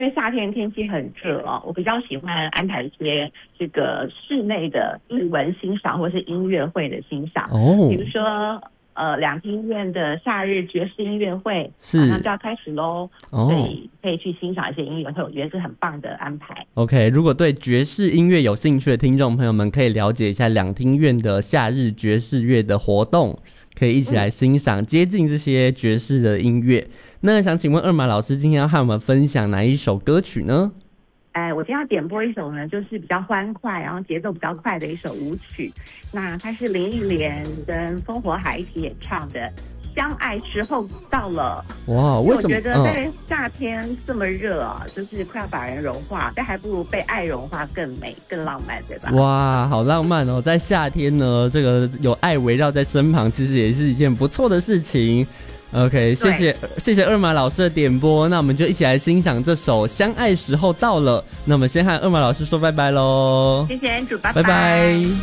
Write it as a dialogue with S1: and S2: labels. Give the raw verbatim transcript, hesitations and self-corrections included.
S1: 因为夏天天气很热哦，我比较喜欢安排一些这个室内的艺文欣赏或是音乐会的欣赏。
S2: 哦，
S1: 比如说呃两厅院的夏日爵士音乐会
S2: 是
S1: 马上就要开始喽，
S2: 哦，
S1: 所以可以去欣赏一些音乐会，我觉得是很棒的安排。
S2: OK， 如果对爵士音乐有兴趣的听众朋友们，可以了解一下两厅院的夏日爵士乐的活动，可以一起来欣赏接近这些爵士的音乐。那想请问二马老师，今天要和我们分享哪一首歌曲呢？
S1: 哎，我今天要点播一首呢，就是比较欢快，然后节奏比较快的一首舞曲。那它是林忆莲跟烽火海一起演唱的《相爱时候到了》。
S2: 哇，为什么？
S1: 我觉得在夏天这么热啊，嗯、就是快要把人融化，但还不如被爱融化更美、更浪漫，对吧？
S2: 哇，好浪漫哦！在夏天呢，这个有爱围绕在身旁，其实也是一件不错的事情。OK， 谢谢谢谢二马老师的点播，那我们就一起来欣赏这首《相爱时候到了》。那我们先和二马老师说拜拜喽，
S1: 谢谢安主，拜拜。
S2: 拜拜。